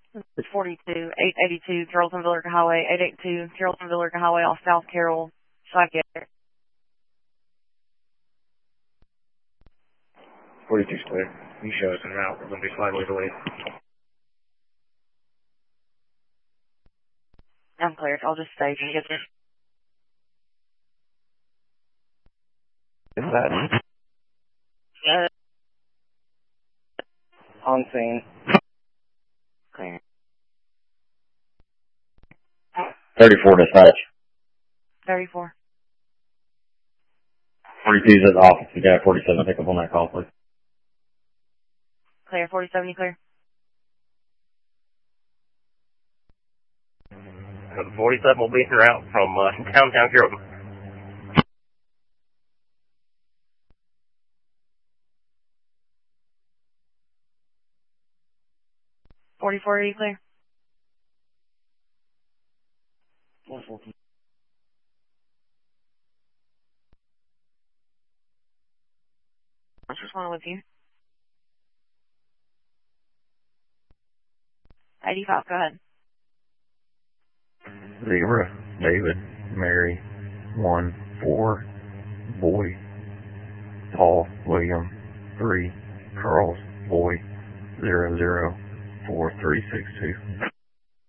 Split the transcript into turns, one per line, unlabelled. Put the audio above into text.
It's 42, 882, Carrollton Villarca Highway, 882, Carrollton Villarca Highway off South Carroll, Psychiatric.
42's clear. You show us en route. We're going to be slightly delayed.
I'm clear. I'll just stay and get there.
Is that on scene?
Clear.
34 dispatch.
34.
42's at the office. You got 47. Pick up on that call, please.
Clear. 47, you clear?
47 will be en route from downtown Carrollton.
44, are you clear?
114.
What's responding with you? 85, go ahead.
0, David, Mary, 1, 4, boy, Paul, William, 3, Charles, boy, 0, 0, 4, 3, 6, 2.